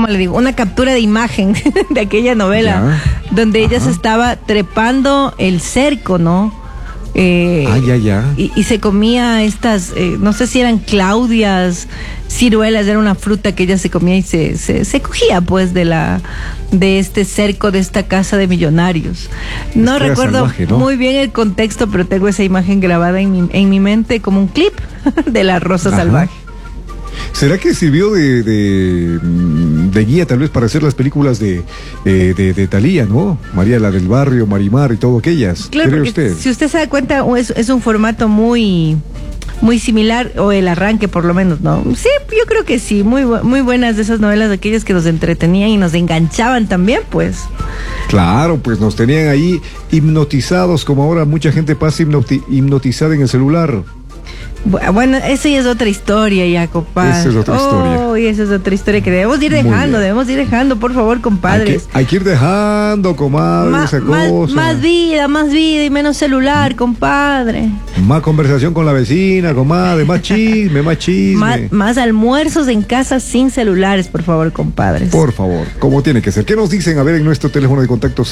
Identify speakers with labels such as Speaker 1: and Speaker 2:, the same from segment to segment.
Speaker 1: ¿cómo le digo? Una captura de imagen de aquella novela, donde ella se estaba trepando el cerco, ¿no? Y se comía estas, no sé si eran claudias, ciruelas, era una fruta que ella se comía y se cogía pues de este cerco, de esta casa de millonarios. No recuerdo salvaje, ¿no? Muy bien el contexto, pero tengo esa imagen grabada en mi mente como un clip de la rosa salvaje.
Speaker 2: ¿Será que sirvió de guía tal vez para hacer las películas de Thalía, ¿no? María la del Barrio, Marimar y todo aquellas?
Speaker 1: Claro,
Speaker 2: ¿Cree usted?
Speaker 1: Si usted se da cuenta, es un formato muy similar, o el arranque por lo menos, ¿no? Sí, yo creo que sí, muy buenas de esas novelas, aquellas que nos entretenían y nos enganchaban también, pues.
Speaker 2: Claro, pues nos tenían ahí hipnotizados, como ahora mucha gente pasa hipnotizada en el celular.
Speaker 1: Bueno, esa ya es otra historia ya, compadre.
Speaker 2: Esa es otra historia.
Speaker 1: Esa es otra historia que debemos ir dejando, por favor, compadres.
Speaker 2: Hay que ir dejando, comadre, esa cosa.
Speaker 1: Más vida y menos celular, compadre.
Speaker 2: Más conversación con la vecina, comadre, más chisme.
Speaker 1: Más almuerzos en casa sin celulares, por favor, compadres.
Speaker 2: Por favor, como tiene que ser. ¿Qué nos dicen? A ver, en nuestro teléfono de contacto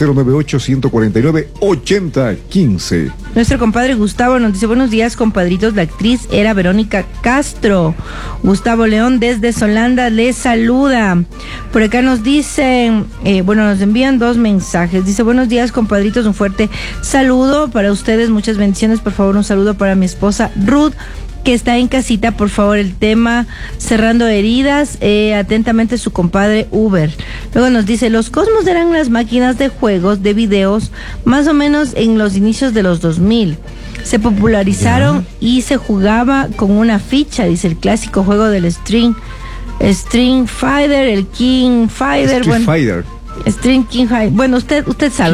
Speaker 2: 098-149-8015.
Speaker 1: Nuestro compadre Gustavo nos dice: buenos días, compadritos, la actriz era Verónica Castro. Gustavo León desde Solanda les saluda. Por acá nos dicen, nos envían 2 mensajes. Dice: buenos días, compadritos, un fuerte saludo para ustedes, muchas bendiciones. Por favor, un saludo para mi esposa Ruth, que está en casita. Por favor, el tema cerrando heridas, atentamente su compadre Uber. Luego nos dice: los Cosmos eran las máquinas de juegos de videos más o menos en los inicios de los 2000. Se popularizaron y se jugaba con una ficha, dice, el clásico juego del Street Fighter, el King Fighter. Street King Fighter. Bueno, usted sabe.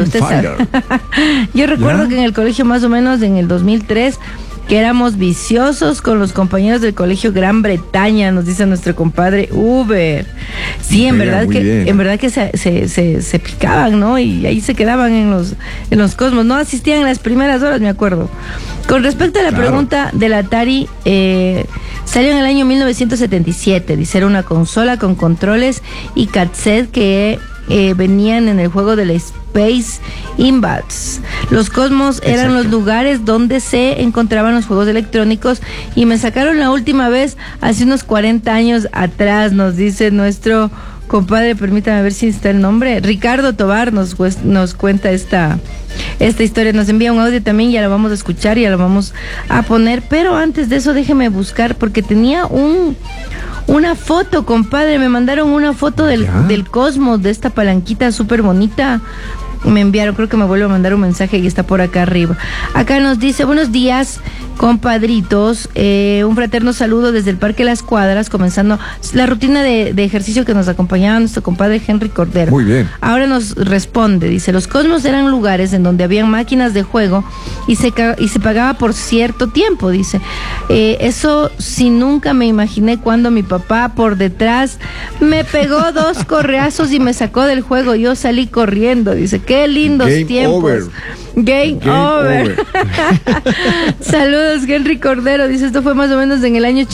Speaker 1: Yo recuerdo que en el colegio, más o menos en el 2003, que éramos viciosos con los compañeros del colegio Gran Bretaña, nos dice nuestro compadre Uber. Sí, en verdad que se picaban, ¿no? Y ahí se quedaban en los Cosmos. No asistían en las primeras horas, me acuerdo. Con respecto a la pregunta del Atari, salió en el año 1977. Dice, era una consola con controles y cassette que venían en el juego de la Space Invaders. Los Cosmos eran los lugares donde se encontraban los juegos electrónicos, y me sacaron la última vez hace unos 40 años atrás, nos dice nuestro compadre. Permítame ver si está el nombre. Ricardo Tobar nos cuenta esta historia. Nos envía un audio también, ya lo vamos a escuchar, ya lo vamos a poner, pero antes de eso déjeme buscar, porque tenía una foto, compadre. Me mandaron una foto del Cosmos, de esta palanquita súper bonita. Me enviaron, creo que me vuelve a mandar un mensaje y está por acá arriba. Acá nos dice: buenos días, compadritos, un fraterno saludo desde el Parque Las Cuadras, comenzando la rutina de ejercicio que nos acompañaba nuestro compadre Henry Cordero.
Speaker 2: Muy bien.
Speaker 1: Ahora nos responde, dice: los Cosmos eran lugares en donde habían máquinas de juego y se pagaba por cierto tiempo, dice. Eso sí, nunca me imaginé cuando mi papá por detrás me pegó 2 correazos y me sacó del juego. Yo salí corriendo, dice. Qué lindos tiempos. Game over. Saludos, Henry Cordero. Dice: esto fue más o menos en el año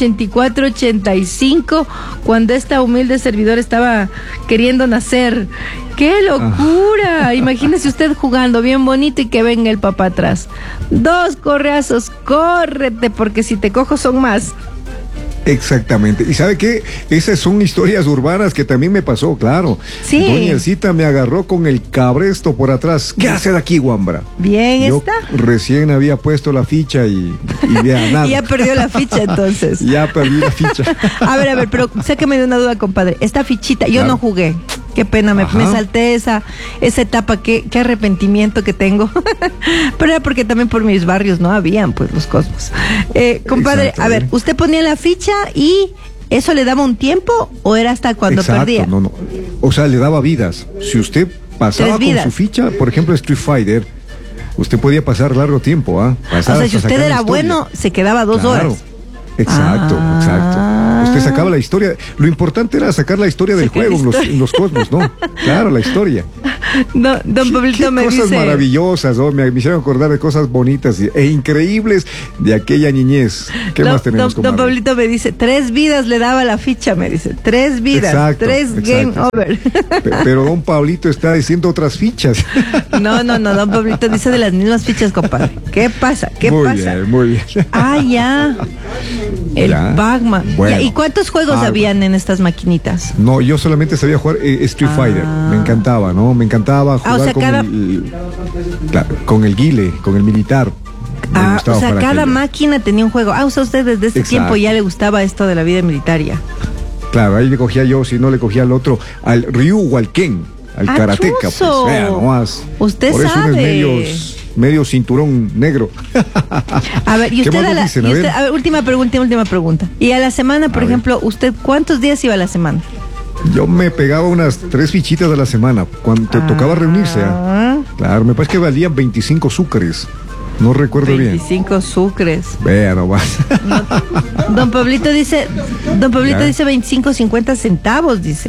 Speaker 1: 84-85, cuando esta humilde servidor estaba queriendo nacer. ¡Qué locura! Imagínese usted jugando bien bonito y que venga el papá atrás. 2 correazos, córrete, porque si te cojo son más.
Speaker 2: Exactamente. ¿Y sabe qué? Esas son historias urbanas que también me pasó, claro.
Speaker 1: Sí.
Speaker 2: Doña Elcita me agarró con el cabresto por atrás. ¿Qué hace de aquí, guambra?
Speaker 1: Bien,
Speaker 2: yo recién había puesto la ficha y vea nada.
Speaker 1: Y ya perdió la ficha, entonces.
Speaker 2: Ya perdí la ficha.
Speaker 1: A ver, pero sáqueme de una duda, compadre. Esta fichita, yo no jugué. Qué pena, me salté esa etapa, qué arrepentimiento que tengo. Pero era porque también por mis barrios no habían, pues, los Cosmos. Compadre, a ver, ¿usted ponía la ficha y eso le daba un tiempo o era hasta cuando perdía?
Speaker 2: No. O sea, le daba vidas. Si usted pasaba con su ficha, por ejemplo, Street Fighter, usted podía pasar largo tiempo, ¿ah?
Speaker 1: O sea, si usted era bueno, se quedaba 2 horas.
Speaker 2: Exacto. Usted sacaba la historia. Lo importante era sacar la historia del juego en los Cosmos, ¿no? Claro, la historia.
Speaker 1: Don Pablito me
Speaker 2: cosas
Speaker 1: dice...
Speaker 2: maravillosas, ¿no? Me hicieron acordar de cosas bonitas e increíbles de aquella niñez. ¿Qué más tenemos,
Speaker 1: Don Pablito me dice, 3 vidas le daba la ficha, me dice. 3 vidas,
Speaker 2: exacto,
Speaker 1: 3 game over.
Speaker 2: Pero don Pablito está diciendo otras fichas.
Speaker 1: No, don Pablito dice de las mismas fichas, compadre. ¿Qué pasa?
Speaker 2: Muy bien.
Speaker 1: Ah, ya. El Bagman.
Speaker 2: Bueno.
Speaker 1: ¿Y cuántos juegos habían en estas maquinitas?
Speaker 2: No, yo solamente sabía jugar Street Fighter. Me encantaba, ¿no? Me encantaba jugar con el guile, con el militar.
Speaker 1: O sea, cada máquina tenía un juego. O sea, usted desde ese tiempo ya le gustaba esto de la vida militaria.
Speaker 2: Claro, ahí le cogía yo, si no le cogía al otro, al Ryu o al Ken, al karateka. Pues, nomás.
Speaker 1: Usted
Speaker 2: por eso
Speaker 1: sabe.
Speaker 2: Medio cinturón negro.
Speaker 1: A ver, y usted, a ver, última pregunta. Y a la semana, por ejemplo, ¿usted cuántos días iba a la semana?
Speaker 2: Yo me pegaba unas 3 fichitas a la semana, cuando te tocaba reunirse. Claro, me parece que valían 25 sucres. No recuerdo
Speaker 1: 25 sucres.
Speaker 2: Vea nomás.
Speaker 1: Don Pablito dice 25.50 centavos, dice.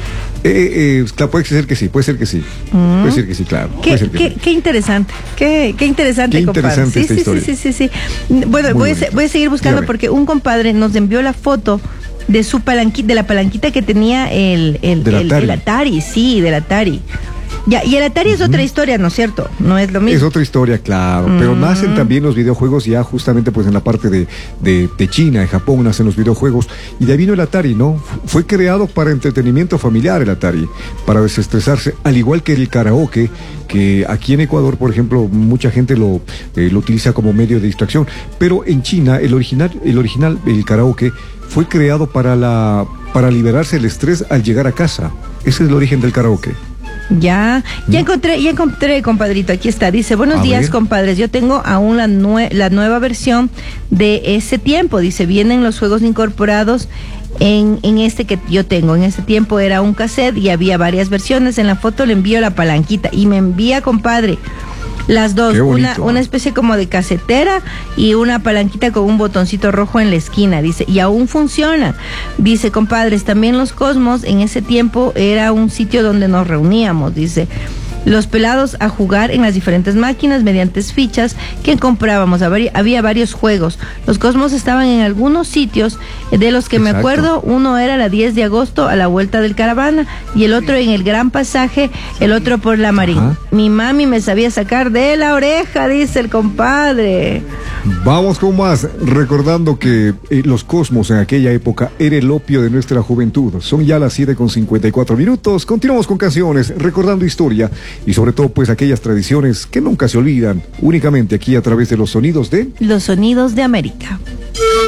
Speaker 2: Puede ser que sí. Puede ser que sí, claro.
Speaker 1: Qué interesante. Qué interesante, compadre.
Speaker 2: Esta historia.
Speaker 1: Sí. Bueno, voy a seguir buscando porque un compadre nos envió la foto de su de la palanquita que tenía el Atari, sí, del Atari. Ya, y el Atari es otra historia, ¿no es cierto? No es lo mismo.
Speaker 2: Es otra historia, claro. Pero nacen también los videojuegos ya justamente pues en la parte de China, de Japón nacen los videojuegos. Y de ahí vino el Atari, ¿no? Fue creado para entretenimiento familiar el Atari, para desestresarse, al igual que el karaoke, que aquí en Ecuador, por ejemplo, mucha gente lo utiliza como medio de distracción. Pero en China, el original, el karaoke, fue creado para liberarse el estrés al llegar a casa. Ese es el origen del karaoke.
Speaker 1: Ya encontré, compadrito, aquí está, dice, buenos días, compadres, yo tengo aún la nueva versión de ese tiempo, dice, vienen los juegos incorporados en este que yo tengo, en ese tiempo era un cassette y había varias versiones, en la foto le envío la palanquita y me envía, compadre, las dos, una especie como de casetera y una palanquita con un botoncito rojo en la esquina, dice, y aún funciona. Dice, compadres, también los Cosmos en ese tiempo era un sitio donde nos reuníamos, dice. Los pelados a jugar en las diferentes máquinas mediante fichas que comprábamos. Había varios juegos. Los Cosmos estaban en algunos sitios de los que me acuerdo. Uno era la 10 de agosto a la vuelta del Caravana y el otro en el Gran Pasaje, el otro por la Marín. Mi mami me sabía sacar de la oreja, dice el compadre.
Speaker 2: Vamos con más, recordando que los Cosmos en aquella época era el opio de nuestra juventud. Son ya las 7:54. Continuamos con canciones, recordando historia y sobre todo pues aquellas tradiciones que nunca se olvidan, únicamente aquí a través de los sonidos de...
Speaker 1: Los sonidos de América.